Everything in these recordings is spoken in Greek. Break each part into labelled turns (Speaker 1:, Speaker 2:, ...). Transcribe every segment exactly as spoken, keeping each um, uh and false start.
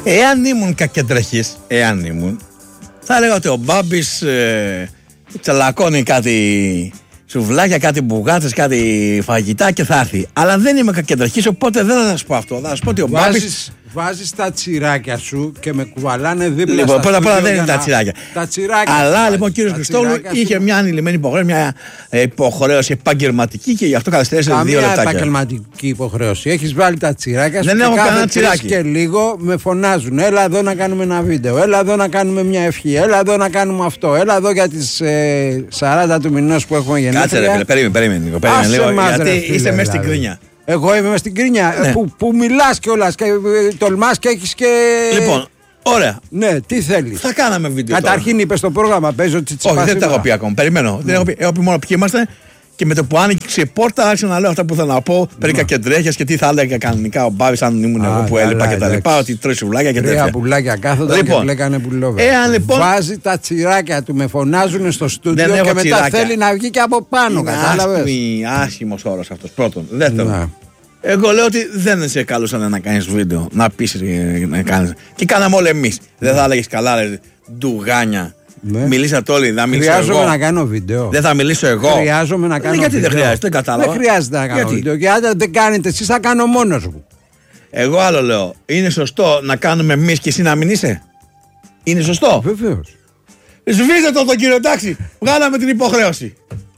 Speaker 1: Εάν ήμουν κακεντρεχής, εάν ήμουν, θα έλεγα ότι ο Μπάμπης ε, τσαλακώνει κάτι σουβλάκια, κάτι μπουγάτσες, κάτι φαγητά και θα έρθει. Αλλά δεν είμαι κακεντρεχής, οπότε δεν θα σου πω αυτό. Θα σου πω ότι ο Μπάμπης.
Speaker 2: Βάζεις τα τσιράκια σου και με κουβαλάνε δίπλα.
Speaker 1: Λοιπόν, πρώτα απ' όλα δεν είναι τα τσιράκια.
Speaker 2: Τα τσιράκια.
Speaker 1: Αλλά λοιπόν ο κύριος Χριστόλου είχε μια ανηλυμένη υποχρέωση, μια υποχρέωση επαγγελματική και γι' αυτό καθυστέρησε δύο λεπτάκια.
Speaker 2: Καμία επαγγελματική υποχρέωση. Έχεις βάλει τα τσιράκια σου.
Speaker 1: Δεν έχω κανένα τσιράκι.
Speaker 2: Και λίγο με φωνάζουν. Έλα εδώ να κάνουμε ένα βίντεο. Έλα εδώ να κάνουμε μια ευχή. Έλα εδώ να κάνουμε αυτό. Έλα εδώ για τις ε, σαράντα του μηνός που έχουμε γεννήσει.
Speaker 1: Κάτσε ρε φίλε, περίμενε, περίμενε λίγο. Περίμενε λίγο γιατί είστε μέσα στην κρίνια.
Speaker 2: Εγώ είμαι μες στην κρίνια, ναι. που, που μιλάς κιόλας και τολμάς και έχεις και...
Speaker 1: Λοιπόν, ωραία.
Speaker 2: Ναι, τι θέλεις.
Speaker 1: Θα κάναμε βίντεο.
Speaker 2: Καταρχήν είπες στο πρόγραμμα, παίζω Τσιτσιπά.
Speaker 1: Όχι, δεν τα έχω πει ακόμα. Περιμένω. Δεν έχω πει, έχω πει μόνο ποιοι είμαστε και με το που άνοιξε η πόρτα άρχισα να λέω αυτά που θα να πω περί κακεντρέχειας και τι θα έλεγα κανονικά ο Μπάβης αν ήμουν εγώ που έλειπα και τα λοιπά. Ότι τρώει σουβλάκια και τέτοια.
Speaker 2: Τρία πουλάκια κάθονταν και μπλέκανε πουλόβερ.
Speaker 1: Λοιπόν,
Speaker 2: βάζει τα τσιράκια του, με φωνάζουν στο στούντιο και μετά τσιράκια. Θέλει να βγει και από πάνω. Κατάλαβες.
Speaker 1: Άσχημος όρος αυτός. Πρώτον. Δεύτερον. Εγώ λέω ότι δεν σε καλούσαν να κάνεις βίντεο, να πεις να κάνεις. Και κάναμε όλοι εμείς. Δεν θα έλεγες καλά, ρε, ντουγάνια. Ναι. Μιλήσατε όλοι, θα μιλήσω εγώ.
Speaker 2: Χρειάζομαι να κάνω βίντεο.
Speaker 1: Δεν θα μιλήσω εγώ.
Speaker 2: Χρειάζομαι να κάνω
Speaker 1: γιατί
Speaker 2: βίντεο.
Speaker 1: Δεν χρειάζεται, δεν κατάλαβα.
Speaker 2: Δεν χρειάζεται να κάνω γιατί? Βίντεο. Και αν δεν κάνετε εσείς, θα κάνω μόνος μου.
Speaker 1: Εγώ άλλο λέω. Είναι σωστό να κάνουμε εμείς και εσύ να μην είσαι. Είναι σωστό.
Speaker 2: Βεβαίως.
Speaker 1: Σβήστε το τον κύριο, εντάξει. Βγάλαμε την υποχρέωση.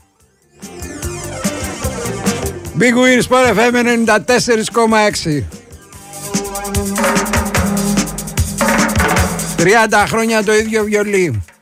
Speaker 2: Big Win Sport εφ εμ ενενήντα τέσσερα κόμμα έξι. τριάντα χρόνια το ίδιο βιολί.